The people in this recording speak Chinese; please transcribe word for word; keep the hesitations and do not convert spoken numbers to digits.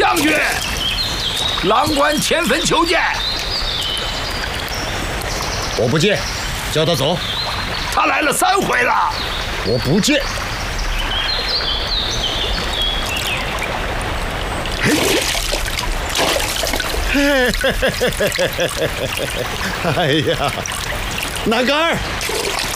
将军，郎官千分求见。 我不见，叫他走。 他来了三回了， 我不见。哎呀，哪杆儿？